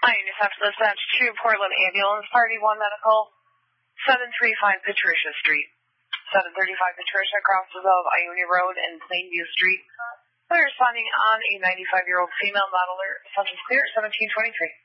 Hi, you have to dispatch to Portland Ambulance Party 1 Medical, 735 Patricia Street. 735 Patricia crosses of Ionia Road and Plainview Street. We're responding on a 95-year-old female modeler, subject clear, 1723.